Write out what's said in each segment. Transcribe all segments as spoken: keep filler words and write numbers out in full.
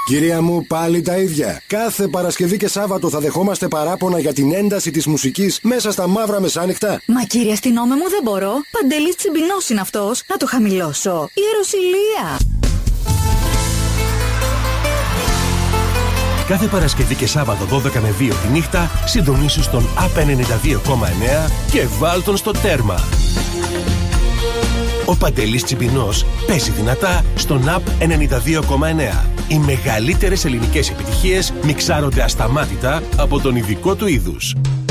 Κυρία μου, πάλι τα ίδια. Κάθε Παρασκευή και Σάββατο θα δεχόμαστε παράπονα για την ένταση της μουσικής μέσα στα μαύρα μεσάνυχτα. Μα κύριε αστυνόμε μου, δεν μπορώ. Παντελής Τσιμπινός είναι αυτός. Να το χαμηλώσω. Ιεροσυλία. Κάθε Παρασκευή και Σάββατο δώδεκα με δύο τη νύχτα συντονίσου στον Απ ενενήντα δύο κόμμα εννέα και βάλ τον στο τέρμα. Ο Παντελής Τσιμπινός παίζει δυνατά στον Απ ενενήντα δύο κόμμα εννέα. Οι μεγαλύτερες ελληνικές επιτυχίες μιξάρονται ασταμάτητα από τον ειδικό του είδους.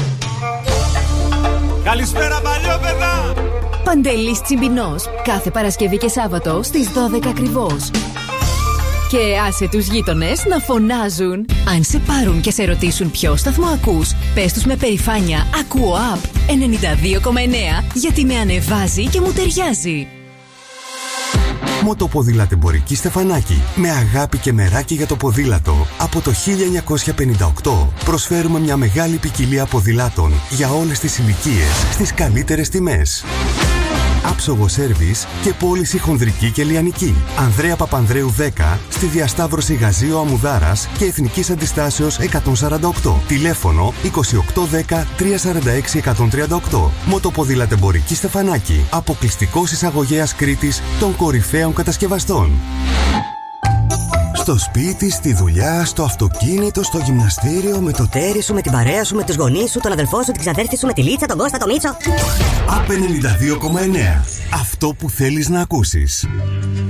Καλησπέρα παλιόπαιδα! Παντελής Τσιμπινός, κάθε Παρασκευή και Σάββατο στις δώδεκα ακριβώς. Και άσε τους γείτονες να φωνάζουν. Αν σε πάρουν και σε ρωτήσουν ποιο σταθμό ακούς, πες τους με περηφάνεια ακούω Απ ενενήντα δύο κόμμα εννέα, γιατί με ανεβάζει και μου ταιριάζει. Μοτοποδηλατεμπορική Στεφανάκη. Με αγάπη και μεράκι για το ποδήλατο. Από το χίλια εννιακόσια πενήντα οκτώ προσφέρουμε μια μεγάλη ποικιλία ποδηλάτων για όλες τις ηλικίες στις καλύτερες τιμές. Άψογο σέρβις και πώληση χονδρική και λιανική. Ανδρέα Παπανδρέου δέκα, στη διασταύρωση Γαζίου Αμμουδάρας και Εθνικής Αντιστάσεως εκατόν σαράντα οκτώ. Τηλέφωνο είκοσι οκτώ δέκα τριακόσια σαράντα έξι εκατόν τριάντα οκτώ. Μοτοποδηλατεμπορική Στεφανάκη. Αποκλειστικός εισαγωγέας Κρήτης των κορυφαίων κατασκευαστών. Στο σπίτι, στη δουλειά, στο αυτοκίνητο, στο γυμναστήριο, με το τέρι σου, με την παρέα σου, με τους γονείς σου, τον αδελφό σου, την ξαδέρφη σου, με τη Λίτσα, τον Κώστα, τον Μίτσο. Απ ενενήντα δύο κόμμα εννέα. Αυτό που θέλεις να ακούσεις.